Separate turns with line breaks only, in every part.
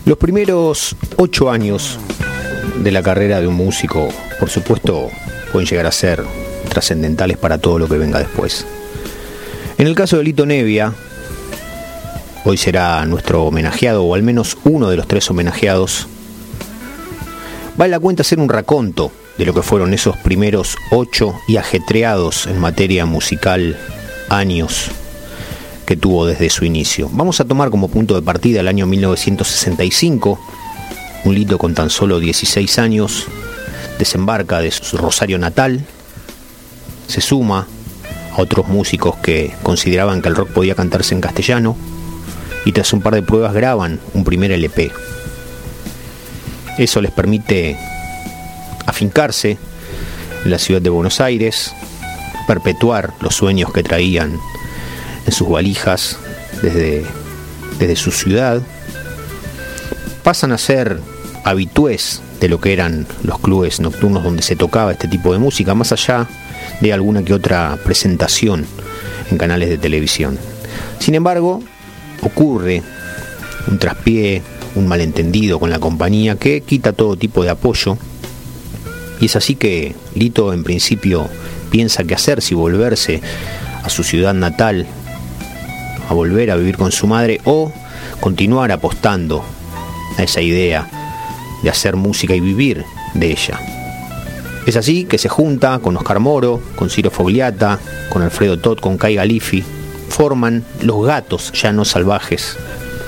Los primeros 8 años de la carrera de un músico, por supuesto, pueden llegar a ser trascendentales para todo lo que venga después. En el caso de Lito Nebbia, hoy será nuestro homenajeado, o al menos uno de los 3 homenajeados, vale la cuenta hacer un raconto de lo que fueron esos primeros 8 y ajetreados en materia musical años que tuvo desde su inicio. Vamos a tomar como punto de partida el año 1965, un Lito con tan solo 16 años, desembarca de su Rosario natal, se suma a otros músicos que consideraban que el rock podía cantarse en castellano, y tras un par de pruebas graban un primer LP. Eso les permite afincarse en la ciudad de Buenos Aires, perpetuar los sueños que traían en sus valijas desde su ciudad. Pasan a ser habitués de lo que eran los clubes nocturnos donde se tocaba este tipo de música, más allá de alguna que otra presentación en canales de televisión. Sin embargo, ocurre un traspié, un malentendido con la compañía que quita todo tipo de apoyo, y es así que Lito en principio piensa qué hacer, si volverse a su ciudad natal, a volver a vivir con su madre, o continuar apostando a esa idea de hacer música y vivir de ella. Es así que se junta con Oscar Moro, con Ciro Fogliata, con Alfredo Toth, con Kai Galifi, forman Los Gatos Ya No Salvajes.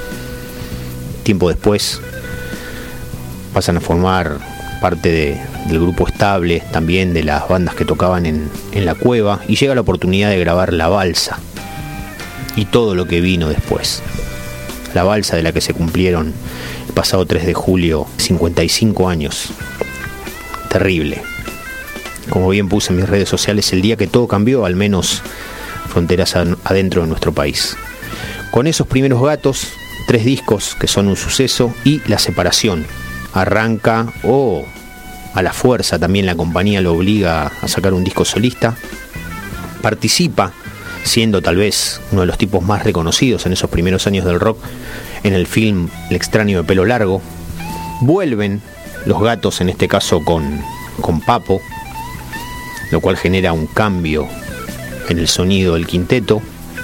Tiempo después pasan a formar parte del grupo estable, también de las bandas que tocaban en La Cueva, y llega la oportunidad de grabar La Balsa y todo lo que vino después. La Balsa, de la que se cumplieron el pasado 3 de julio 55 años. Terrible. Como bien puse en mis redes sociales, el día que todo cambió, al menos fronteras adentro de nuestro país. Con esos primeros Gatos, 3 discos que son un suceso, y la separación. Arranca, o a la fuerza también la compañía lo obliga a sacar un disco solista. Participa, siendo tal vez uno de los tipos más reconocidos en esos primeros años del rock, en el film El extraño de pelo largo. Vuelven los Gatos, en este caso con Papo, lo cual genera un cambio en el sonido del quinteto.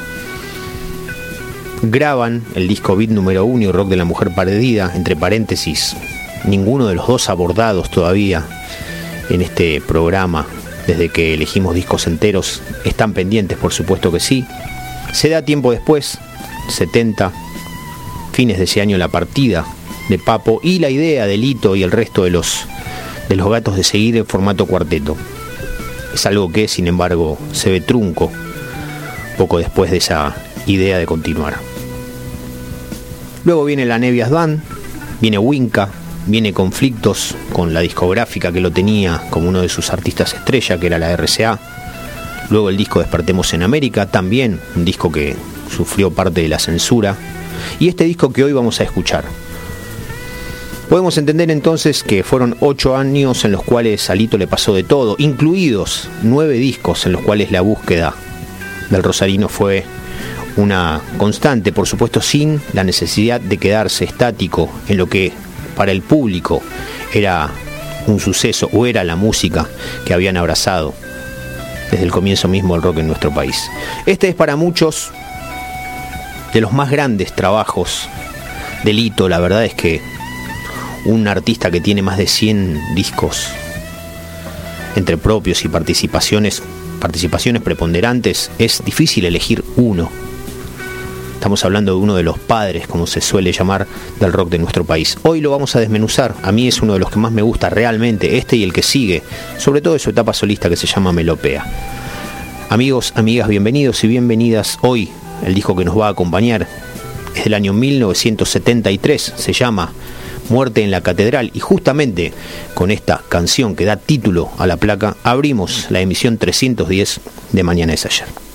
Graban el disco Beat número 1 y Rock de la Mujer Perdida, entre paréntesis, ninguno de los dos abordados todavía en este programa desde que elegimos discos enteros. Están pendientes, por supuesto que sí. Se da tiempo después, 70, fines de ese año, la partida de Papo y la idea de Lito y el resto de los Gatos de seguir en formato cuarteto. Es algo que, sin embargo, se ve trunco poco después de esa idea de continuar. Luego viene la Nebbia's Band, viene Winca, viene Conflictos con la discográfica que lo tenía como uno de sus artistas estrella, que era la RCA. Luego el disco Despertemos en América, también un disco que sufrió parte de la censura. Y este disco que hoy vamos a escuchar. Podemos entender entonces que fueron 8 años en los cuales a Lito le pasó de todo, incluidos 9 discos en los cuales la búsqueda del rosarino fue una constante, por supuesto sin la necesidad de quedarse estático en lo que para el público era un suceso, o era la música que habían abrazado desde el comienzo mismo del rock en nuestro país. Este es para muchos de los más grandes trabajos de Lito. La verdad es que un artista que tiene más de 100 discos entre propios y participaciones preponderantes, es difícil elegir uno. Estamos hablando de uno de los padres, como se suele llamar, del rock de nuestro país. Hoy lo vamos a desmenuzar. A mí es uno de los que más me gusta realmente, este y el que sigue, sobre todo de su etapa solista, que se llama Melopea. Amigos, amigas, bienvenidos y bienvenidas. Hoy el disco que nos va a acompañar es del año 1973, se llama Muerte en la Catedral, y justamente con esta canción que da título a la placa abrimos la emisión 310 de Mañana es Ayer.